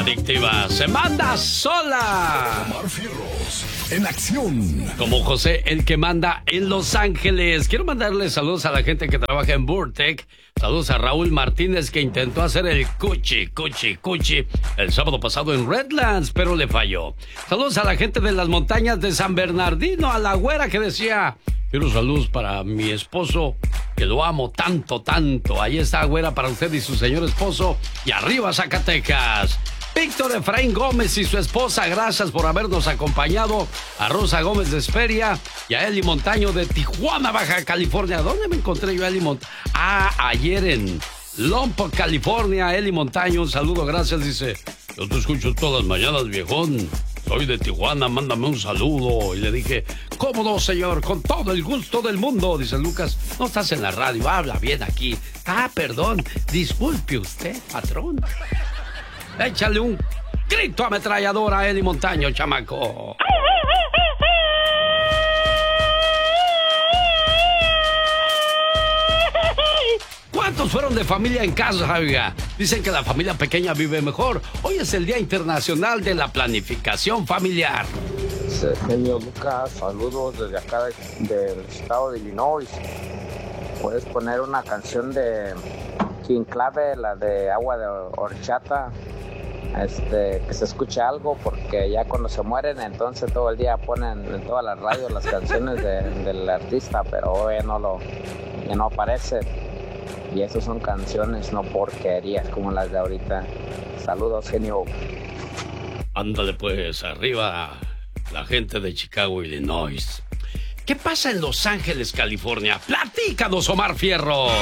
Adictiva se manda sola. Omar Fierros en acción. Como José, el que manda en Los Ángeles. Quiero mandarle saludos a la gente que trabaja en Burtec. Saludos a Raúl Martínez, que intentó hacer el cuchi el sábado pasado en Redlands, pero le falló. Saludos a la gente de las montañas de San Bernardino, a la güera que decía: quiero saludos para mi esposo, que lo amo tanto. Ahí está, güera, para usted y su señor esposo. Y arriba, Zacatecas. Víctor Efraín Gómez y su esposa, gracias por habernos acompañado. A Rosa Gómez de Esperia y a Eli Montaño de Tijuana, Baja California. ¿Dónde me encontré yo a Eli Montaño? Ayer en Lompoc, California. Eli Montaño, un saludo, gracias. Dice: yo te escucho todas las mañanas, viejón. Soy de Tijuana, mándame un saludo. Y le dije: ¿cómo no, señor? Con todo el gusto del mundo. Dice Lucas: no estás en la radio, habla bien aquí. Perdón, disculpe usted, patrón. Échale un grito ametrallador a Eli Montaño, chamaco. ¿Cuántos fueron de familia en casa, oiga? Dicen que la familia pequeña vive mejor. Hoy es el Día Internacional de la Planificación Familiar. Señor Lucas, saludos desde acá del estado de Illinois. Puedes poner una canción de King Clave, la de Agua de Horchata, que se escuche algo, porque ya cuando se mueren, entonces todo el día ponen en todas las radios las canciones del artista, pero hoy ya no aparece. Y esas son canciones, no porquerías como las de ahorita. Saludos, genio. Ándale pues, arriba la gente de Chicago, Illinois. ¿Qué pasa en Los Ángeles, California? ¡Platícanos, Omar Fierros!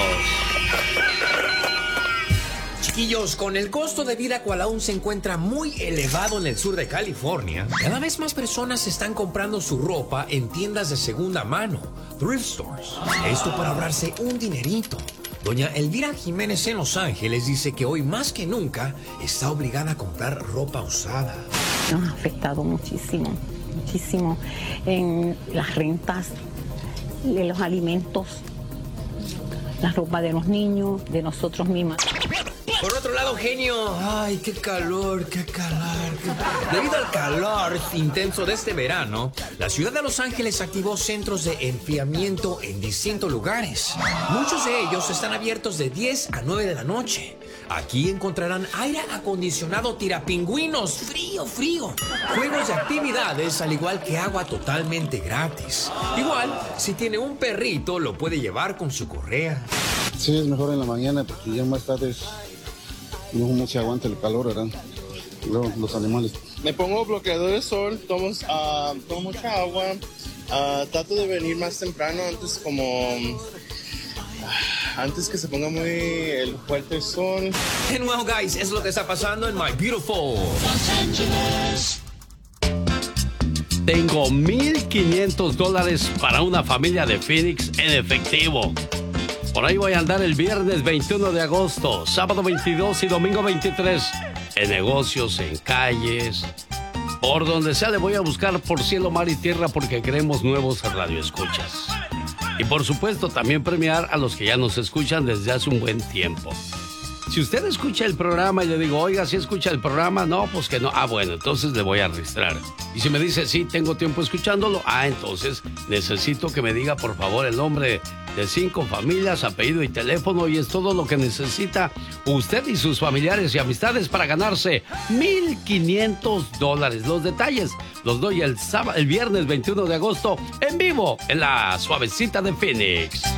Chiquillos, con el costo de vida cual aún se encuentra muy elevado en el sur de California, cada vez más personas están comprando su ropa en tiendas de segunda mano, thrift stores. Esto para ahorrarse un dinerito. Doña Elvira Jiménez en Los Ángeles dice que hoy más que nunca está obligada a comprar ropa usada. Nos ha afectado muchísimo en las rentas, en los alimentos, la ropa de los niños, de nosotros mismos. Por otro lado, genio, ay, qué calor. Debido al calor intenso de este verano, la ciudad de Los Ángeles activó centros de enfriamiento en distintos lugares. Muchos de ellos están abiertos de 10 a 9 de la noche. Aquí encontrarán aire acondicionado tirapingüinos, frío. Juegos de actividades, al igual que agua totalmente gratis. Igual, si tiene un perrito, lo puede llevar con su correa. Sí, es mejor en la mañana porque ya más tarde no se aguanta el calor, ¿verdad? Luego, los animales. Me pongo bloqueador de sol, tomo mucha agua, trato de venir más temprano antes que se ponga muy fuerte el sol. And well, guys, es lo que está pasando en My Beautiful Los Angeles. Tengo $1,500 para una familia de Phoenix en efectivo. Por ahí voy a andar el viernes 21 de agosto, sábado 22 y domingo 23. En negocios, en calles, por donde sea le voy a buscar por cielo, mar y tierra, porque queremos nuevos radioescuchas. Y por supuesto también premiar a los que ya nos escuchan desde hace un buen tiempo. Si usted escucha el programa y le digo: oiga, ¿sí escucha el programa? No, pues que no. Bueno, entonces le voy a registrar. Y si me dice: sí, tengo tiempo escuchándolo, entonces necesito que me diga por favor el nombre de 5 familias, apellido y teléfono, y es todo lo que necesita usted y sus familiares y amistades para ganarse $1,500. Los detalles los doy el viernes 21 de agosto en vivo en la Suavecita de Phoenix.